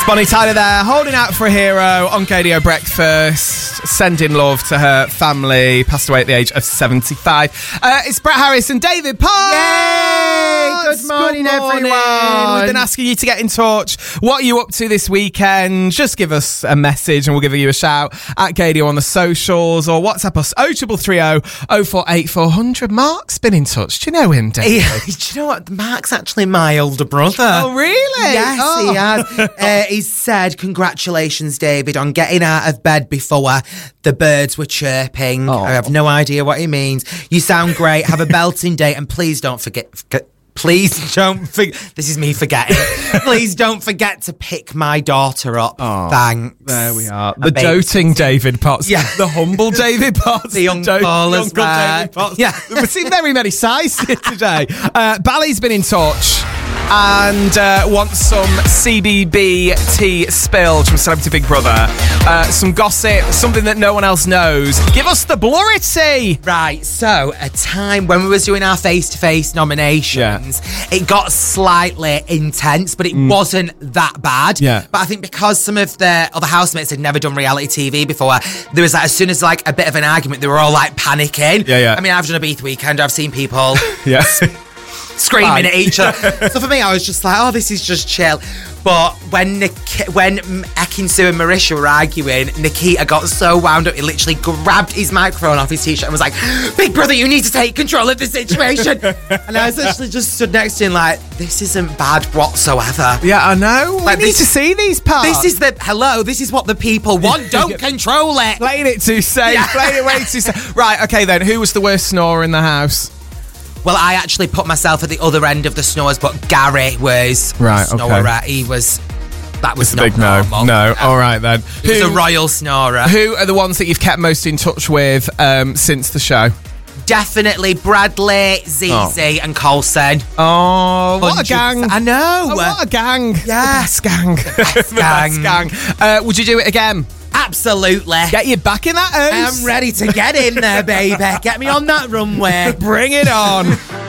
Bonnie Tyler there, holding out for a hero on KDO Breakfast, sending love to her family, passed away at the age of 75. It's Brett Harris and David Potts. Yay! Good morning, everyone. We've been asking you to get in touch. What are you up to this weekend? Just give us a message and we'll give you a shout at KDO on the socials, or WhatsApp us 0330 048 400. Mark's been in touch. Do you know him, David? Yeah, do you know what? Mark's actually my older brother. Oh, really? Yes, he has. He said, congratulations, David, on getting out of bed before the birds were chirping. Oh. I have no idea what he means. You sound great. Have a belting day. And please don't forget... This is me forgetting. Please don't forget to pick my daughter up. Oh, thanks. There we are. The doting David Potts. Yeah. The humble David Potts. The uncle as well. David Potts. Yeah. We've seen very many sides here today. Bally's been in touch and wants some CBB tea spilled from Celebrity Big Brother. Some gossip, something that no one else knows. Give us the blurrity. Right, so a time when we was doing our face-to-face nominations, it got slightly intense, but it wasn't that bad. Yeah. But I think because some of the other housemates had never done reality TV before, there was like, as soon as like a bit of an argument, they were all like panicking. Yeah. I mean, I've done a Beath weekend, I've seen people Yeah. screaming at each other. So for me, I was just like, oh, this is just chill. But when Ekin-Su and Marisha were arguing, Nikita got so wound up, he literally grabbed his microphone off his t-shirt and was like, Big Brother, you need to take control of the situation. And I was literally just stood next to him like, this isn't bad whatsoever. Yeah, I know. Like, we need to see these parts. This is what the people want. Don't control it. Playing it too safe. Yeah. Playing it way too safe. Right, okay then. Who was the worst snorer in the house? Well, I actually put myself at the other end of the snores, but Gary was Right, the snorer. okay. That was It's a not big no. normal. No, all right then. He was a royal snorer. Who are the ones that you've kept most in touch with since the show? Definitely Bradley, Zizi, and Coulson. Oh, what a 100%. gang. I know. Oh, what a gang. Yeah. The best gang. The gang. best gang. Would you do it again? Absolutely. Get you back in that house. I'm ready to get in there, baby. Get me on that runway. Bring it on.